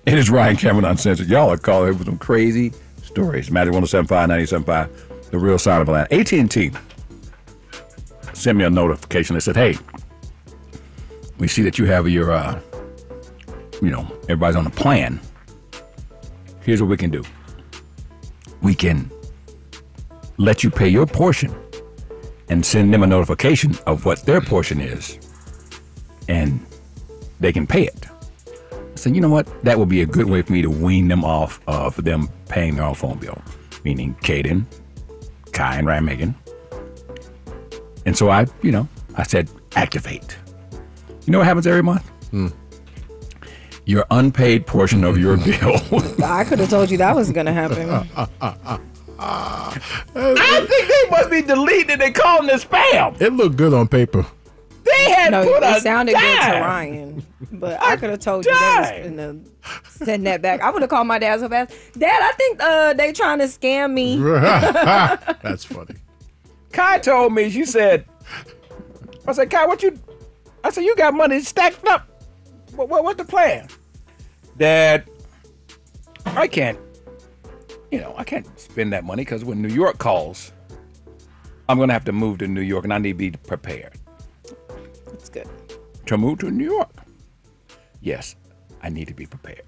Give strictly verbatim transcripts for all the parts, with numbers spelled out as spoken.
It is Ryan Cameron Uncensored. Y'all are calling with some crazy stories. Magic one oh seven five, nine seven five, The Real Sound of Atlanta. A T and T sent me a notification that said, hey, we see that you have your, uh, you know, everybody's on a plan. Here's what we can do. We can let you pay your portion and send them a notification of what their portion is, and they can pay it. I said, you know what? That would be a good way for me to wean them off of them paying their own phone bill, meaning Kaden, Kai, and Ryan Megan. And so I, you know, I said, activate. You know what happens every month? Hmm. Your unpaid portion of your bill. I could have told you that was going to happen. I think they must be deleting it and calling it spam. It looked good on paper. They had no, put it a sounded dime. good to Ryan, but I could have told you they was going to send that back. I would have called my dad so fast. Dad, I think uh, they trying to scam me. That's funny. Kai told me, she said, I said, Kai, what you, I said, you got money stacked up. What, what, what's the plan? Dad, I can't, you know, I can't spend that money because when New York calls, I'm going to have to move to New York and I need to be prepared. That's good. To move to New York. Yes, I need to be prepared.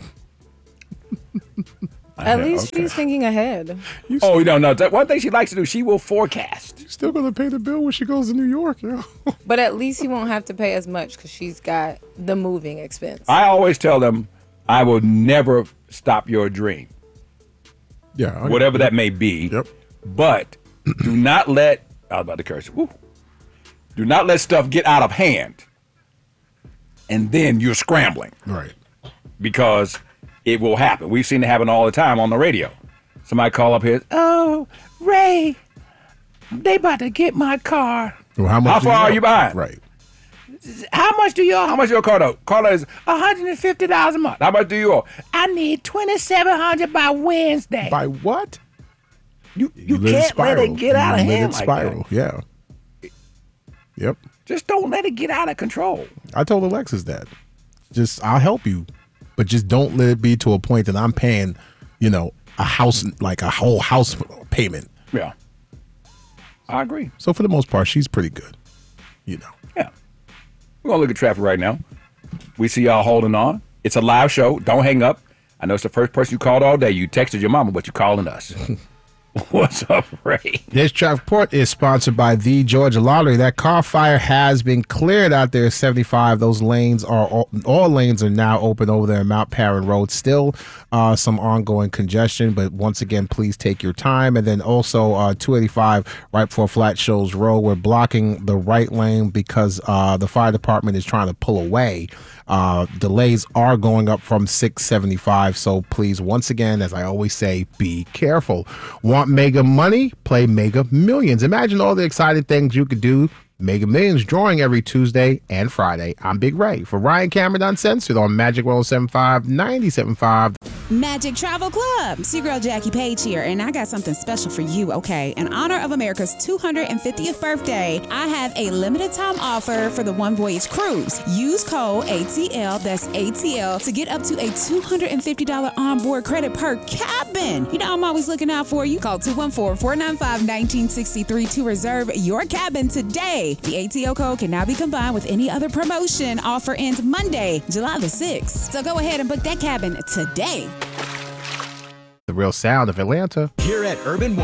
At said, least okay. she's thinking ahead. You oh, no, no. One thing she likes to do, she will forecast. You're still going to pay the bill when she goes to New York, yo. But at least he won't have to pay as much because she's got the moving expense. I always tell them, I will never stop your dream. Yeah. Okay. Whatever that may be. Yep. But do not let, I was about to curse. Woo. Do not let stuff get out of hand. And then you're scrambling. Right. Because it will happen. We've seen it happen all the time on the radio. Somebody call up here, oh, Ray, they about to get my car. Well, how much how far you are you behind? Right. How much do you owe? How much your car owe? Car is one hundred fifty dollars a month. How much do you owe? I need twenty-seven hundred dollars by Wednesday. By what? You you, you can't let it get out of you hand live like spiral. that. Yeah. Yep. Just don't let it get out of control. I told Alexis that. Just, I'll help you, but just don't let it be to a point that I'm paying, you know, a house, like a whole house payment. Yeah. I agree. So for the most part, she's pretty good, you know. Yeah. We're going to look at traffic right now. We see y'all holding on. It's a live show. Don't hang up. I know it's the first person you called all day. You texted your mama, but you're calling us. What's up, Ray? This traffic report is sponsored by the Georgia Lottery. That car fire has been cleared out there. seventy-five. Those lanes are all, all lanes are now open over there in Mount Perrin Road. Still uh, some ongoing congestion, but once again, please take your time. And then also uh, two eighty-five right before Flat Shoals Road. We're blocking the right lane because uh, the fire department is trying to pull away. Uh, delays are going up from six seventy-five. So please, once again, as I always say, be careful. Want Mega Money? Play Mega Millions. Imagine all the exciting things you could do. Mega Millions drawing every Tuesday and Friday. I'm Big Ray for Ryan Cameron Uncensored on Magic one oh seven five, ninety-seven point five. Magic Travel Club. It's your girl Jackie Page here, and I got something special for you, okay? In honor of America's two hundred fiftieth birthday, I have a limited time offer for the One Voyage Cruise. Use code A T L, that's A T L, to get up to a two hundred fifty dollars onboard credit per cabin. You know I'm always looking out for you. Call two one four, four nine five, one nine six three to reserve your cabin today. The A T L code can now be combined with any other promotion. Offer ends Monday, July the sixth. So go ahead and book that cabin today. The real sound of Atlanta. Here at Urban One.